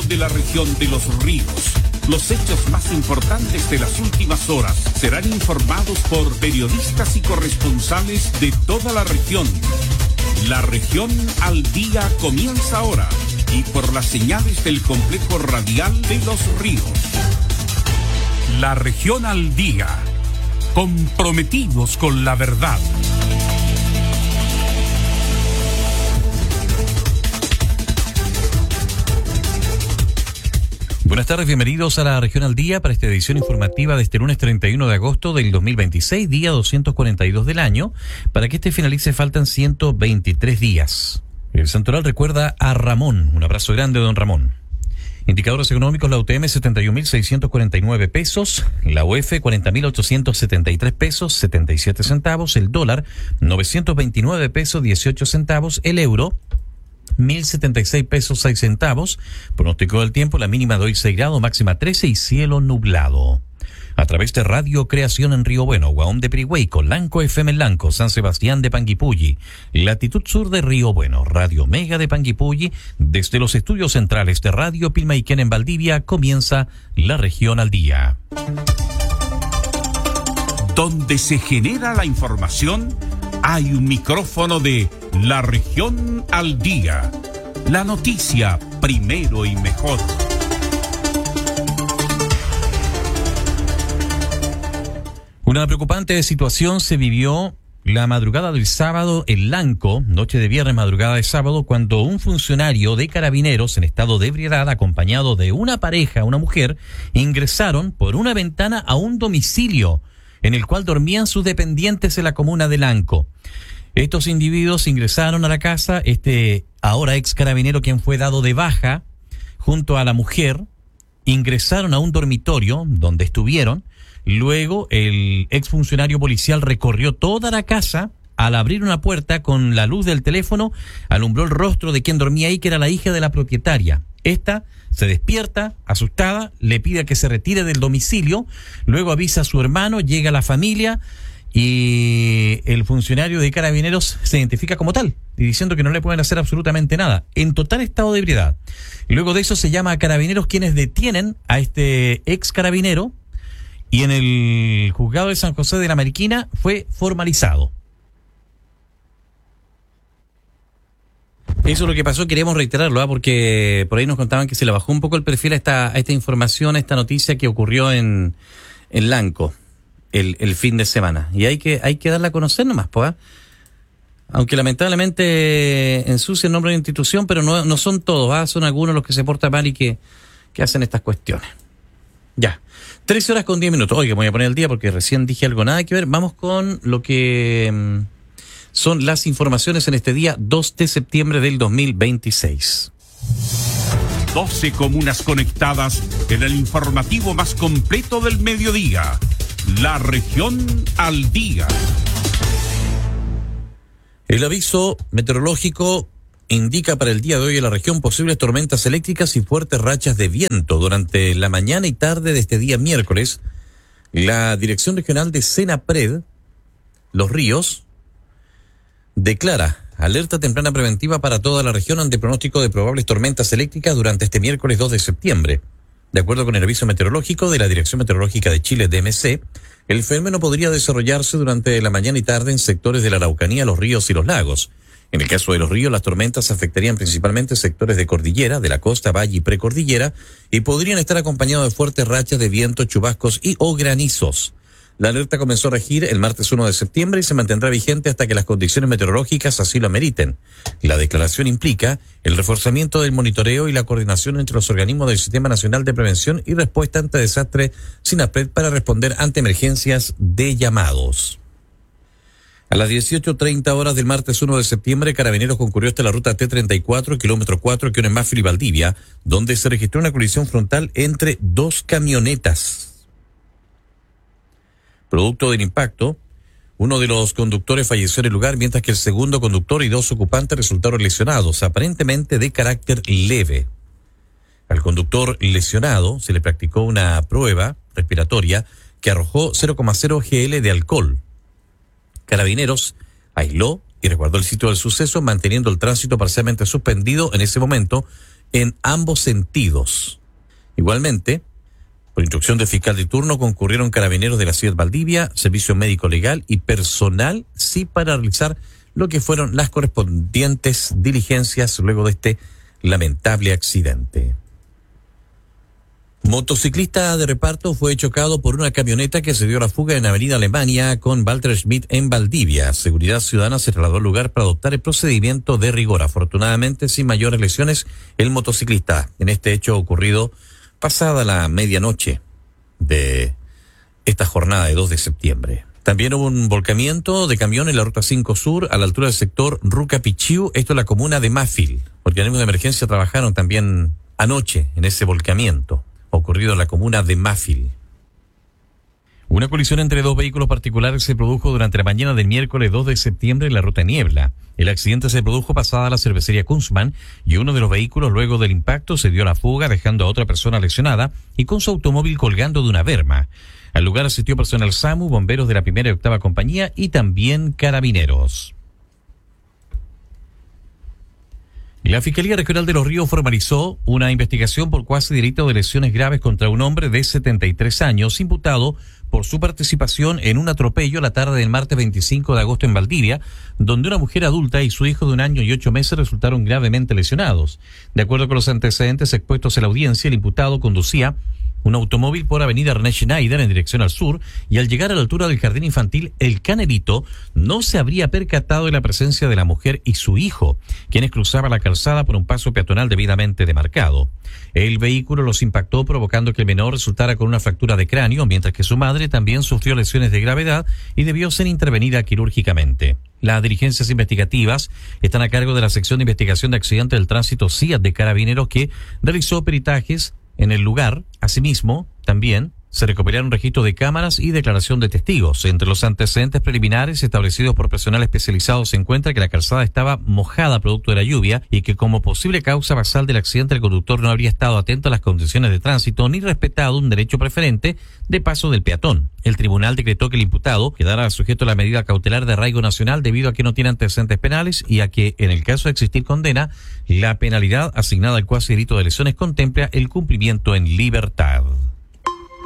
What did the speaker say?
de la región de Los Ríos. Los hechos más importantes de las últimas horas serán informados por periodistas y corresponsales de toda la región. La región al día comienza ahora y por las señales del complejo radial de Los Ríos. La región al día, comprometidos con la verdad. Buenas tardes, bienvenidos a la Región al Día para esta edición informativa de este lunes 31 de agosto del 2026, día 242 del año. Para que este finalice faltan 123 días. El Santoral recuerda a Ramón. Un abrazo grande, don Ramón. Indicadores económicos, la UTM 71.649 pesos, la UF 40.873 pesos 77 centavos, el dólar 929 pesos 18 centavos, el euro 1.076 pesos 6 centavos. Pronóstico del tiempo, la mínima de hoy 6 grados, máxima 13 y cielo nublado. A través de Radio Creación en Río Bueno, Guaón de Pirihueico, Lanco FM en Lanco, San Sebastián de Panguipulli, Latitud Sur de Río Bueno, Radio Mega de Panguipulli, desde los estudios centrales de Radio Pilmaiquén en Valdivia, comienza la Región al Día. Donde se genera la información, hay un micrófono de La Región al Día. La noticia primero y mejor. Una preocupante situación se vivió la madrugada del sábado en Lanco, noche de viernes, madrugada de sábado, cuando un funcionario de Carabineros en estado de ebriedad, acompañado de una pareja, una mujer, ingresaron por una ventana a un domicilio en el cual dormían sus dependientes en la comuna de Lanco. Estos individuos ingresaron a la casa, ahora ex carabinero quien fue dado de baja, junto a la mujer, ingresaron a un dormitorio donde estuvieron. Luego el exfuncionario policial recorrió toda la casa. Al abrir una puerta con la luz del teléfono, alumbró el rostro de quien dormía ahí, que era la hija de la propietaria. Esta se despierta, asustada, le pide que se retire del domicilio, luego avisa a su hermano, llega la familia y el funcionario de Carabineros se identifica como tal, y diciendo que no le pueden hacer absolutamente nada, en total estado de ebriedad. Luego de eso se llama a Carabineros, quienes detienen a este ex carabinero, y en el juzgado de San José de la Mariquina fue formalizado. Eso es lo que pasó, queremos reiterarlo, porque por ahí nos contaban que se le bajó un poco el perfil a esta información, a esta noticia que ocurrió en Lanco el fin de semana. Y hay que darla a conocer nomás, pues. Aunque lamentablemente ensucia el nombre de la institución, pero no son todos, son algunos los que se portan mal y que hacen estas cuestiones. Ya. 13 horas con 10 minutos. Oiga, me voy a poner al día porque recién dije algo nada que ver. Vamos con lo que son las informaciones en este día 2 de septiembre del 2026. 12 comunas conectadas en el informativo más completo del mediodía. La Región al Día. El aviso meteorológico indica para el día de hoy en la región posibles tormentas eléctricas y fuertes rachas de viento durante la mañana y tarde de este día miércoles. La Dirección Regional de Senapred, Los Ríos, declara alerta temprana preventiva para toda la región ante pronóstico de probables tormentas eléctricas durante este miércoles 2 de septiembre. De acuerdo con el aviso meteorológico de la Dirección Meteorológica de Chile, DMC, el fenómeno podría desarrollarse durante la mañana y tarde en sectores de la Araucanía, los ríos y los lagos. En el caso de los ríos, las tormentas afectarían principalmente sectores de cordillera, de la costa, valle y precordillera, y podrían estar acompañados de fuertes rachas de viento, chubascos o granizos. La alerta comenzó a regir el martes 1 de septiembre y se mantendrá vigente hasta que las condiciones meteorológicas así lo ameriten. La declaración implica el reforzamiento del monitoreo y la coordinación entre los organismos del Sistema Nacional de Prevención y Respuesta ante Desastre SINAPRED para responder ante emergencias de llamados. A las 18:30 horas del martes 1 de septiembre, Carabineros concurrió hasta la ruta T34, kilómetro 4, que une Mafil y Valdivia, donde se registró una colisión frontal entre dos camionetas. Producto del impacto, uno de los conductores falleció en el lugar, mientras que el segundo conductor y dos ocupantes resultaron lesionados, aparentemente de carácter leve. Al conductor lesionado se le practicó una prueba respiratoria que arrojó 0,0 GL de alcohol. Carabineros aisló y resguardó el sitio del suceso, manteniendo el tránsito parcialmente suspendido en ese momento en ambos sentidos. Igualmente, por instrucción del fiscal de turno, concurrieron carabineros de la ciudad de Valdivia, servicio médico legal y personal, sí, para realizar lo que fueron las correspondientes diligencias luego de este lamentable accidente. Motociclista de reparto fue chocado por una camioneta que se dio a la fuga en Avenida Alemania con Walter Schmidt en Valdivia. Seguridad Ciudadana se trasladó al lugar para adoptar el procedimiento de rigor. Afortunadamente, sin mayores lesiones, el motociclista en este hecho ocurrido pasada la medianoche de esta jornada de 2 de septiembre. También hubo un volcamiento de camión en la Ruta 5 Sur a la altura del sector Ruca-Pichiu, esto en la comuna de Mafil. Organismos de emergencia trabajaron también anoche en ese volcamiento ocurrido en la comuna de Mafil. Una colisión entre dos vehículos particulares se produjo durante la mañana del miércoles 2 de septiembre en la ruta Niebla. El accidente se produjo pasada la cervecería Kunzman y uno de los vehículos luego del impacto se dio a la fuga dejando a otra persona lesionada y con su automóvil colgando de una berma. Al lugar asistió personal SAMU, bomberos de la 1ª y 8ª compañía y también carabineros. La Fiscalía Regional de Los Ríos formalizó una investigación por cuasi delito de lesiones graves contra un hombre de 73 años, imputado por su participación en un atropello la tarde del martes 25 de agosto en Valdivia, donde una mujer adulta y su hijo de 1 año y 8 meses resultaron gravemente lesionados. De acuerdo con los antecedentes expuestos en la audiencia, el imputado conducía un automóvil por avenida René Schneider en dirección al sur y al llegar a la altura del jardín infantil El Canerito no se habría percatado de la presencia de la mujer y su hijo, quienes cruzaban la calzada por un paso peatonal debidamente demarcado. El vehículo los impactó provocando que el menor resultara con una fractura de cráneo, mientras que su madre también sufrió lesiones de gravedad y debió ser intervenida quirúrgicamente. Las diligencias investigativas están a cargo de la Sección de Investigación de Accidentes del Tránsito CIAT de Carabineros, que realizó peritajes en el lugar. Asimismo, también se recuperaron registros de cámaras y declaración de testigos. Entre los antecedentes preliminares establecidos por personal especializado se encuentra que la calzada estaba mojada producto de la lluvia y que como posible causa basal del accidente el conductor no habría estado atento a las condiciones de tránsito ni respetado un derecho preferente de paso del peatón. El tribunal decretó que el imputado quedara sujeto a la medida cautelar de arraigo nacional debido a que no tiene antecedentes penales y a que, en el caso de existir condena, la penalidad asignada al cuasi delito de lesiones contempla el cumplimiento en libertad.